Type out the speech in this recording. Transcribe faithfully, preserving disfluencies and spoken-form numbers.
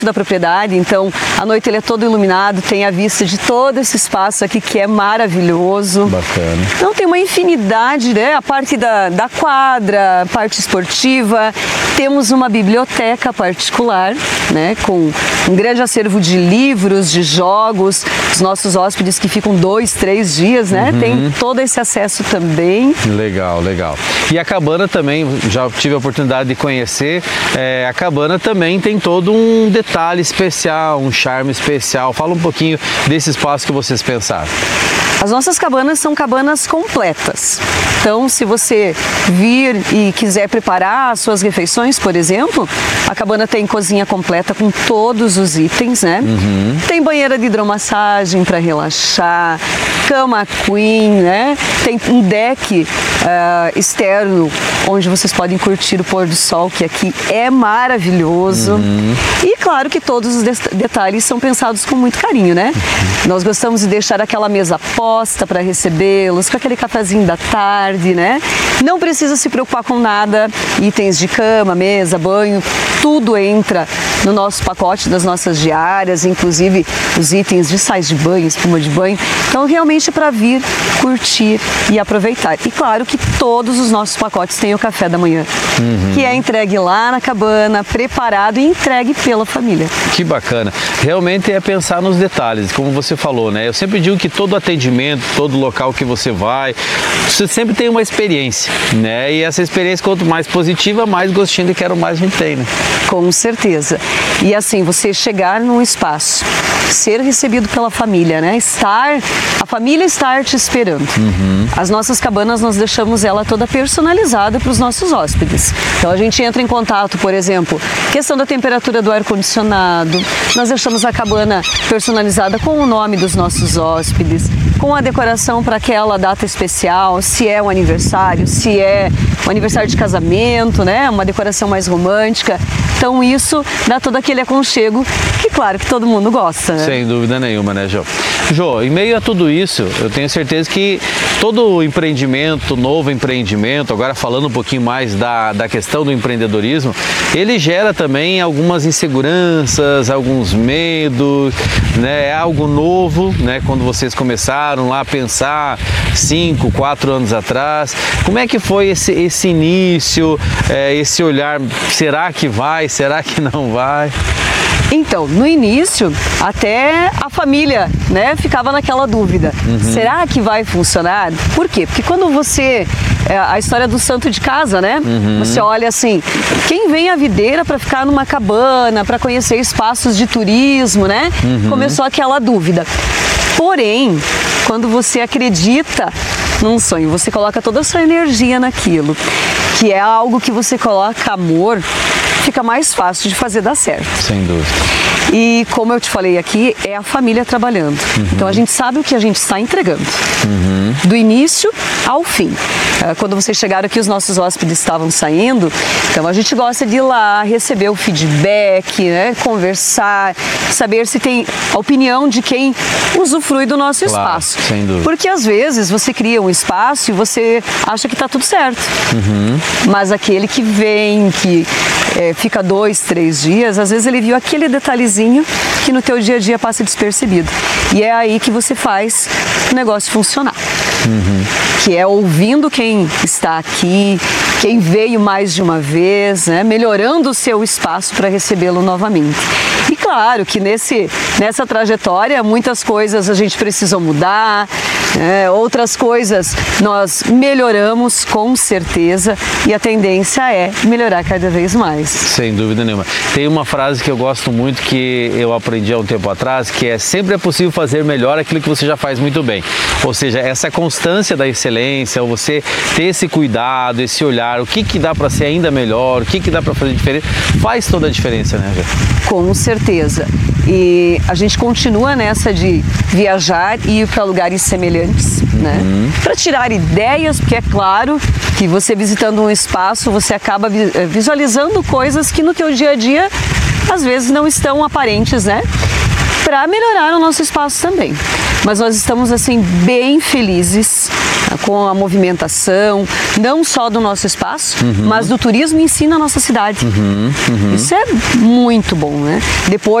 da propriedade, então à noite ele é todo iluminado, tem a vista de todo esse espaço aqui que é maravilhoso. Bacana. Então tem uma infinidade, né? A parte da, da quadra, parte esportiva, temos uma biblioteca particular, né? Com um grande acervo de livros, de jogos, os nossos hóspedes que ficam dois, três dias, né? Uhum. Tem todo esse acesso também. Legal, legal. E a cabana também, já tive a oportunidade de conhecer, é, a cabana também tem todo um detalhe especial, um charme especial. Fala um pouquinho desse espaço que vocês pensaram. As nossas cabanas são cabanas completas. Então, se você vir e quiser preparar as suas refeições, por exemplo, a cabana tem cozinha completa com todos os itens, né? Uhum. Tem banheira de hidromassagem para relaxar, cama queen, né? Tem um deck uh, externo onde vocês podem curtir o pôr do sol, que aqui é maravilhoso. Uhum. E claro que todos os detalhes são pensados com muito carinho, né? Uhum. Nós gostamos de deixar aquela mesa posta para recebê-los, com aquele cafezinho da tarde, né? Não precisa se preocupar com nada, itens de cama, mesa, banho, tudo entra no nosso pacote das nossas diárias, inclusive os itens de sais de banho, espuma de banho. Então, realmente é para vir, curtir e aproveitar. E claro que todos os nossos pacotes têm o café da manhã, uhum. que é entregue lá na cabana, preparado e entregue pela família. Que bacana. Realmente é pensar nos detalhes, como você falou, né? Eu sempre digo que todo atendimento, todo local que você vai, você sempre tem uma experiência, né? E essa experiência, quanto mais positiva, mais gostinho de quero mais a gente tem, né? Com certeza. E assim, você chegar num espaço, ser recebido pela família, né? Estar, a família estar te esperando. Uhum. As nossas cabanas, nós deixamos ela toda personalizada para os nossos hóspedes. Então a gente entra em contato, por exemplo, questão da temperatura do ar-condicionado, nós deixamos a cabana personalizada com o nome dos nossos hóspedes, com a decoração para aquela data especial, se é um aniversário, se é um aniversário de casamento, né? Uma decoração mais romântica. Então isso dá todo aquele aconchego que, claro, que todo mundo gosta, né? Sem dúvida nenhuma, né, Jô? Jô, em meio a tudo isso, eu tenho certeza que todo empreendimento, novo empreendimento, agora falando um pouquinho mais da, da questão do empreendedorismo, ele gera também algumas inseguranças, alguns medos, né? É algo novo, né? Quando vocês começaram lá a pensar cinco, quatro anos atrás, como é que foi esse, esse início, é, esse olhar, será que vai, será que não vai? Então, no início, até a família, né, ficava naquela dúvida. Uhum. Será que vai funcionar? Por quê? Porque quando você... É a história do santo de casa, né? Uhum. Você olha assim, quem vem à videira para ficar numa cabana, para conhecer espaços de turismo, né? Uhum. Começou aquela dúvida. Porém, quando você acredita num sonho, você coloca toda a sua energia naquilo, que é algo que você coloca amor, fica mais fácil de fazer dar certo. Sem dúvida. E como eu te falei aqui, é a família trabalhando. Uhum. Então a gente sabe o que a gente está entregando. Uhum. Do início ao fim. Quando vocês chegaram aqui, os nossos hóspedes estavam saindo, então a gente gosta de ir lá, receber o feedback, né? Conversar, saber se tem a opinião de quem usufrui do nosso claro, espaço. Sem dúvida. Porque às vezes você cria um espaço e você acha que está tudo certo. Uhum. Mas aquele que vem, que é, fica dois, três dias, às vezes ele viu aquele detalhezinho que no teu dia a dia passa despercebido. E é aí que você faz o negócio funcionar. Uhum. Que é ouvindo quem está aqui, quem veio mais de uma vez, né? Melhorando o seu espaço para recebê-lo novamente. E claro que nesse, nessa trajetória muitas coisas a gente precisa mudar, né? Outras coisas nós melhoramos com certeza e a tendência é melhorar cada vez mais. Sem dúvida nenhuma. Tem uma frase que eu gosto muito que eu aprendi há um tempo atrás, que é: sempre é possível fazer melhor aquilo que você já faz muito bem. Ou seja, essa constância da excelência, você ter esse cuidado, esse olhar, o que que dá para ser ainda melhor, o que que dá para fazer diferente, faz toda a diferença, né, Jô? Com certeza. E a gente continua nessa de viajar e ir para lugares semelhantes, uhum. né? Para tirar ideias, porque é claro que você visitando um espaço, você acaba visualizando coisas que no teu dia a dia às vezes não estão aparentes, né? Para melhorar o nosso espaço também. Mas nós estamos assim bem felizes com a movimentação, não só do nosso espaço, uhum. mas do turismo em si na nossa cidade. Uhum, uhum. Isso é muito bom, né? Depois